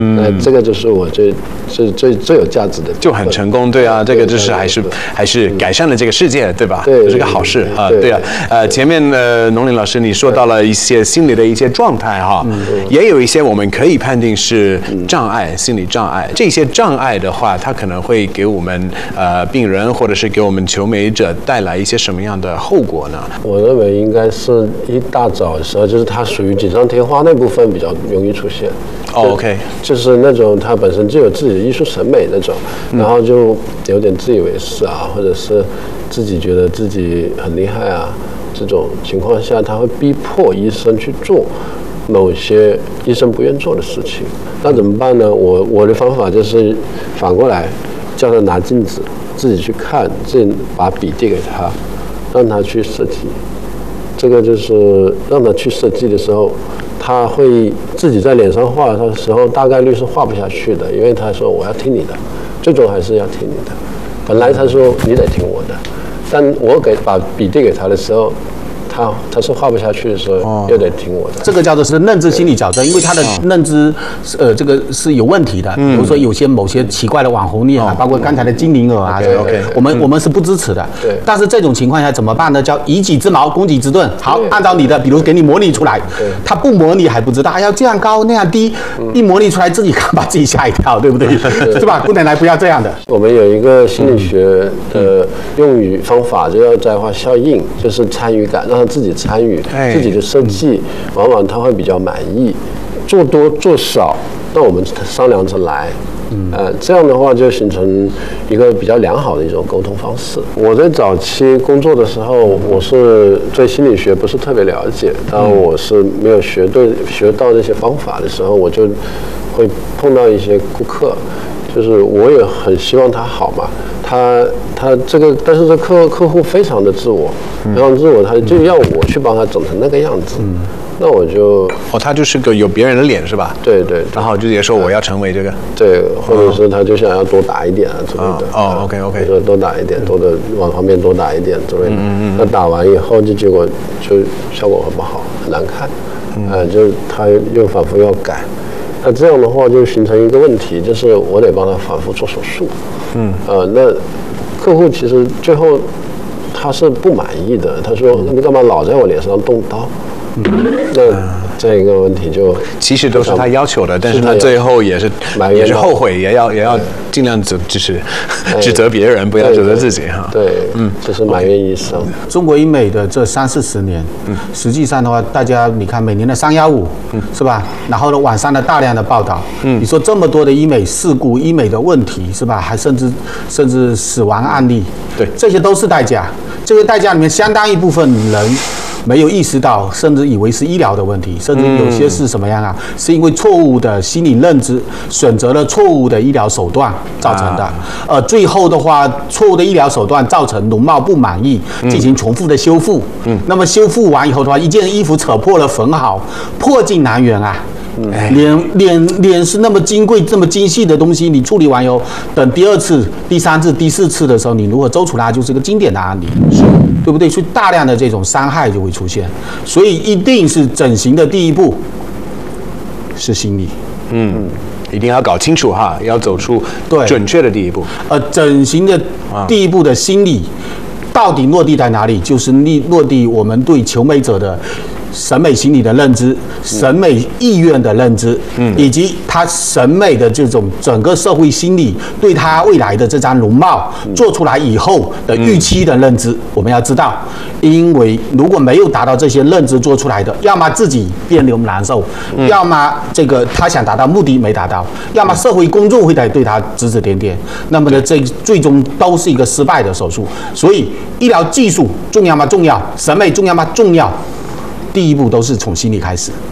这个就是我最有价值的， 就很成功，对啊，这个就是还是改善了这个世界，对吧？ 对， 这是个好事啊，对啊。前面农林老师你说到了一些心理的一些状态哈，也有一些我们可以判定是障碍，心理障碍。这些障碍的话，它可能会给我们病人或者是给我们求美者带来一些什么样的后果呢？ 我认为应该是一大早的时候，就是它属于锦上添花那部分比较容易出现。 OK， 就是那种他本身就有自己的艺术审美那种，然后就有点自以为是啊，或者是自己觉得自己很厉害啊，这种情况下，他会逼迫医生去做某些医生不愿做的事情。那怎么办呢？我的方法就是反过来，叫他拿镜子，自己去看，自己把笔递给他，让他去设计。这个就是让他去设计的时候。他会自己在脸上画的时候，大概率是画不下去的，因为他说我要听你的，最终还是要听你的。本来他说你得听我的，但我把笔递给他的时候，他是画不下去的时候，又得听我的。 这个叫做是认知心理矫正，因为他的认知这个是有问题的。比如说有些某些奇怪的网红脸啊，包括刚才的精灵耳啊，我们是不支持的。 对。 但是这种情况下怎么办呢？叫以己之矛攻己之盾。好，按照你的，比如给你模拟出来，他不模拟还不知道，要这样高那样低，一模拟出来自己把自己吓一跳，对不对？是吧？不能来不要这样的。 我们有一个心理学的用语方法，就叫在化效应，就是参与感，让他自己参与自己的设计，往往他会比较满意。做多做少，那我们商量着来。这样的话就形成一个比较良好的一种沟通方式。我在早期工作的时候，我是对心理学不是特别了解，当我是没有学到这些方法的时候，我就会碰到一些顾客，就是我也很希望他好嘛，他这个，但是这客户非常的自我，非常自我，他就要我去帮他整成那个样子。那我就他就是个有别人的脸是吧？ 对，然后就直接说我要成为这个， 对，或者是他就想要多打一点啊之类的。 OK， 说多打一点，多的往旁边多打一点之类的。那打完以后就结果就效果很不好，很难看。就是他又反复要改。那这样的话就形成一个问题，就是我得帮他反复做手术。那客户其实最后他是不满意的，他说你干嘛老在我脸上动刀？那这个问题就其实都是他要求的，但是他最后也是后悔，也要尽量就是指责别人，不要指责自己哈。 对，就是埋怨医生。 中国医美的这30-40年，实际上的话，大家你看每年的315，是吧？然后呢，网上的大量的报道，你说这么多的医美事故、医美的问题，是吧？还甚至死亡案例， 对， 这些都是代价。这个代价里面，相当一部分人没有意识到，甚至以为是医疗的问题，甚至有些是什么样啊？是因为错误的心理认知，选择了错误的医疗手段造成的。最后的话，错误的医疗手段造成容貌不满意，进行重复的修复。那么修复完以后的话，一件衣服扯破了缝好，破镜难圆啊。脸是那么金贵、这么精细的东西，你处理完以后，等第2次、第3次、第4次的时候，你如何揪出来，就是个经典的案例，对不对？所以大量的这种伤害就会出现，所以一定是整形的第一步是心理， 一定要搞清楚哈，要走出准确的第一步。 整形的第一步的心理到底落地在哪里？就是落地我们对求美者的审美心理的认知、审美意愿的认知，以及他审美的这种整个社会心理对他未来的这张容貌做出来以后的预期的认知，我们要知道，因为如果没有达到这些认知做出来的，要么自己别扭难受，要么这个他想达到目的没达到，要么社会公众会对他指指点点，那么呢，这最终都是一个失败的手术。所以，医疗技术重要吗？重要。审美重要吗？重要。第一步都是从心理开始。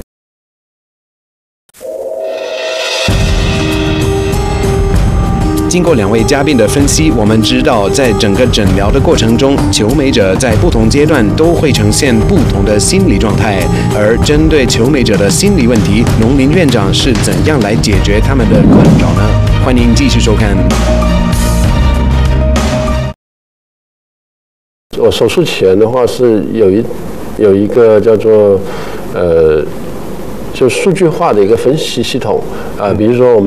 经过2位嘉宾的分析，我们知道，在整个诊疗的过程中，求美者在不同阶段都会呈现不同的心理状态。而针对求美者的心理问题，农林院长是怎样来解决他们的困扰呢？欢迎继续收看。 我手术前的话是有一个叫做就数据化的一个分析系统比如说我们